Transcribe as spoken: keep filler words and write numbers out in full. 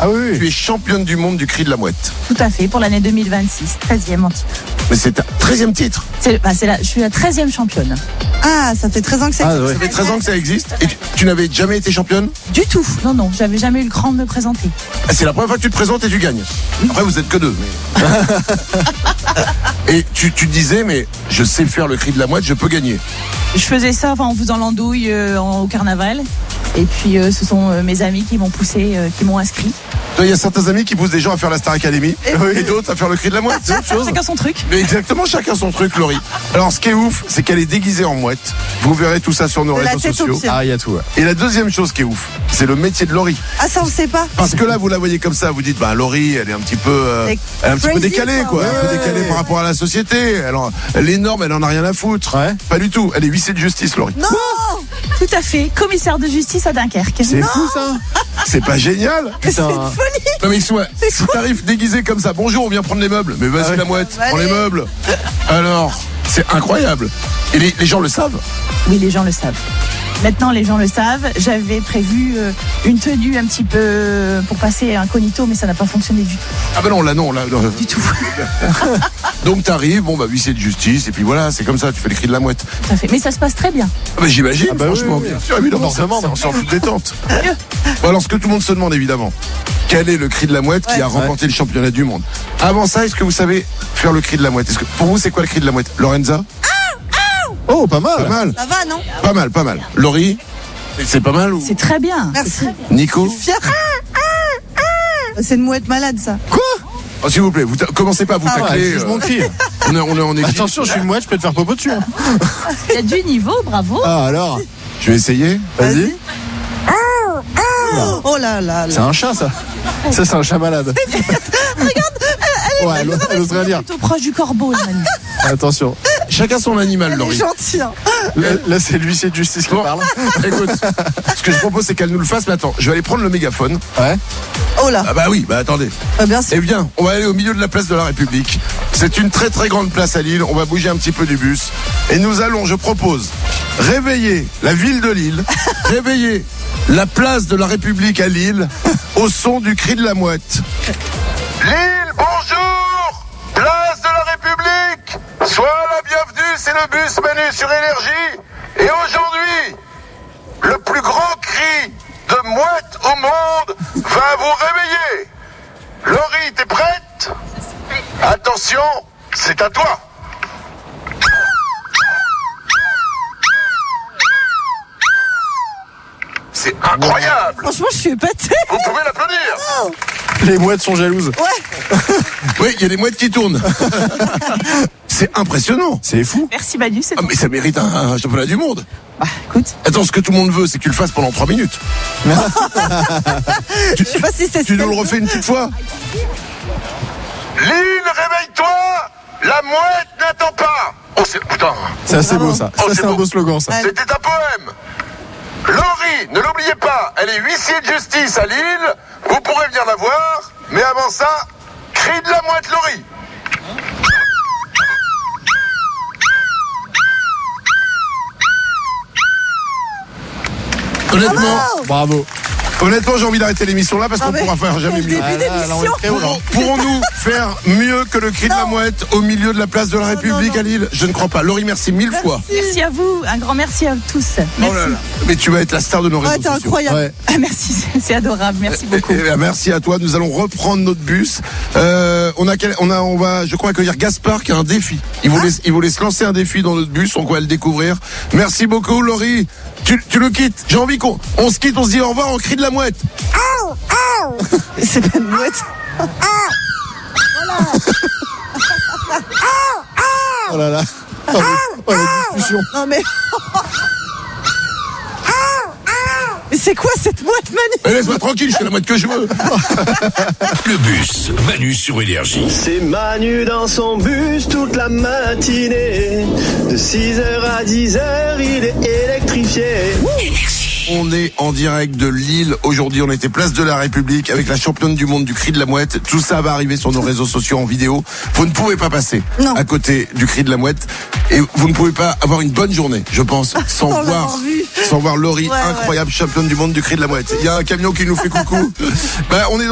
Ah oui, oui. Tu es championne du monde du cri de la mouette. Tout à fait, pour l'année deux mille vingt-six, treizième en titre. Mais c'est ta treizième titre. C'est, bah, c'est la, je suis la treizième championne. Ah, ça fait treize ans que ça Ah, existe. ouais. Ça fait treize ans que ça existe. Et tu, tu n'avais jamais été championne? Du tout. Non, non, j'avais jamais eu le cran de me présenter. Ah, c'est la première fois que tu te présentes et tu gagnes. Après, vous êtes que deux. Mais... et tu, tu disais, mais je sais faire le cri de la mouette, je peux gagner. Je faisais ça enfin, en faisant l'andouille euh, en- au carnaval. Et puis, euh, ce sont euh, mes amis qui m'ont poussé, euh, qui m'ont inscrit. Il y a certains amis qui poussent des gens à faire la Star Academy et, et d'autres à faire le cri de la mouette. C'est autre chose. Chacun son truc. Mais exactement, chacun son truc, Laurie. Alors, ce qui est ouf, c'est qu'elle est déguisée en mouette. Vous verrez tout ça sur nos De la réseaux tête aux sociaux. pieds. Ah, il y a tout. Ouais. Et la deuxième chose qui est ouf, c'est le métier de Laurie. Ah, ça, on sait pas. Parce que là, vous la voyez comme ça, vous dites, bah, Laurie, elle est un petit peu, euh, Elle est elle est un petit peu crazy, décalée, quoi. quoi. Un peu Ouais. décalée par rapport à la société. Elle, en- les normes, elle en a rien à foutre. Ouais. Pas du tout. Elle est huissier de justice, Laurie. Non, Tout à fait. Commissaire de justice à Dunkerque. C'est fou ça. C'est pas génial. Putain. Non, mais soit, si t'arrives déguisé comme ça, bonjour, on vient prendre les meubles. Mais vas-y, Ah ouais. la mouette, Allez. prends les meubles. Alors, c'est incroyable. Et les, les gens le savent. Oui, les gens le savent. Maintenant, les gens le savent. J'avais prévu euh, une tenue un petit peu euh, pour passer incognito, mais ça n'a pas fonctionné du tout. Ah ben non, là non, là. non. Du tout. Donc t'arrives, bon bah huissier de justice, et puis voilà, c'est comme ça, tu fais le cri de la mouette. Tout à fait. Mais ça se passe très bien. Ah bah j'imagine, Ah bah franchement, oui, oui, bien oui. sûr, évidemment, On ça, en demande. ça en sort toute détente. Bon, alors ce que tout le monde se demande évidemment, quel est le cri de la mouette qui Ouais. a remporté le championnat du monde? Avant ça, est-ce que vous savez faire le cri de la mouette? Est-ce que pour vous c'est quoi le cri de la mouette? Lorenza? Oh, pas mal. Pas mal, ça va, non? pas mal, pas mal. Laurie? C'est pas mal ou? C'est très bien. Merci. Nico? Fier. C'est une mouette malade, ça. Oh, s'il vous plaît, vous ta- commencez pas à vous Ah, ouais, tacler. juge euh, mon cri. on est, on est en équipe. Attention, je suis une mouette, je peux te faire popo dessus. hein. Il y a du niveau, bravo. Ah, alors. Je vais essayer. Vas-y. Oh là là C'est là. un chat, ça. Ça, c'est un chat malade. Regarde, ouais, elle, elle oserait dire. Plutôt proche du corbeau, la manie. Attention. Chacun son animal, Elle est Laurie. gentille. hein. Là, là, c'est l'huissier de justice qui Bon, parle. écoute, ce que je propose c'est qu'elle nous le fasse, mais attends, je vais aller prendre le mégaphone. Ouais. Oh là. Ah bah oui, bah attendez. Ah, bien sûr. Eh bien, on va aller au milieu de la place de la République. C'est une très très grande place à Lille. On va bouger un petit peu du bus. Et nous allons, je propose, réveiller la ville de Lille, réveiller la place de la République à Lille, au son du cri de la mouette. Lille, bonjour! Place de la République! Sois la bienvenue, c'est le bus Manu sur Énergie. Et aujourd'hui, le plus grand cri de mouette au monde va vous réveiller. Laurie, t'es prête? Attention, c'est à toi. C'est incroyable. Franchement, je suis épatée. Vous pouvez l'applaudir. Les mouettes sont jalouses. Ouais. Oui, il y a des mouettes qui tournent. C'est impressionnant. C'est fou. Merci Manu, c'est Ah, bon. mais ça mérite un, un championnat du monde. Bah, écoute, Attends, ce que tout le monde veut, c'est que tu le fasses pendant trois minutes. Je sais pas si c'est Tu nous le refais une petite fois? Lille, réveille-toi. La mouette n'attend pas. Oh, c'est... Putain. C'est assez beau, ça. Oh, Ça, c'est c'est un beau. beau slogan, ça. Ouais. C'était un poème. Laurie, ne l'oubliez pas, elle est huissier de justice à Lille. Vous pourrez venir la voir. Mais avant ça, cri de la mouette, Laurie. Honnêtement, Bravo. honnêtement, j'ai envie d'arrêter l'émission là parce Ah, qu'on mais pourra faire jamais quel mieux. début Ah, là, là, on est d'émission. très haut, là. Pourrons- Pourrons-nous faire mieux que le cri de la Non. mouette au milieu de la place de la Non, République non, à Lille? Je ne crois pas. Laurie, merci mille fois. merci à vous. Un grand merci à tous. Oh Merci. là là. Mais tu vas être la star de nos réseaux Ouais, t'es sociaux. incroyable. Ouais. Ah, merci, c'est- c'est adorable. Merci beaucoup. Eh, eh bien, merci à toi. Nous allons reprendre notre bus. Euh, on a, quel- on a, on va, je crois accueillir Gaspard qui a un défi. Il voulait, il voulait se lancer un défi dans notre bus. On va le découvrir. Merci beaucoup, Laurie. Tu, tu le quittes. J'ai envie qu'on, on se quitte. On se dit au revoir. On crie de la mouette. C'est pas une mouette. Oh là là. Oh, oh, la discussion. Non mais. Mais c'est quoi cette mouette, Manu? Eh, laisse-moi tranquille. Je fais la mouette que je veux. Le bus, Manu sur Énergie. C'est Manu dans son bus toute la matinée. De six heures à dix heures, il est électrifié. On est en direct de Lille. Aujourd'hui, on était place de la République avec la championne du monde du cri de la mouette. Tout ça va arriver sur nos réseaux sociaux en vidéo. Vous ne pouvez pas passer Non. à côté du cri de la mouette. Et vous ne pouvez pas avoir une bonne journée, je pense, sans Sans voir, l'avoir vu. sans voir Laurie, Ouais, ouais. incroyable championne du monde du cri de la mouette. Il y a un camion qui nous fait coucou. Ben, on est